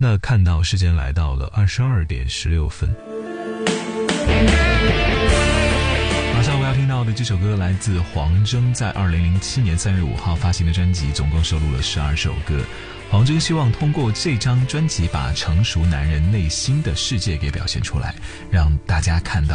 那看到时间来到了22:16。马上我要听到的这首歌来自黄铮在2007年3月5号发行的专辑，总共收录了12首歌。黄铮希望通过这张专辑把成熟男人内心的世界给表现出来，让大家看到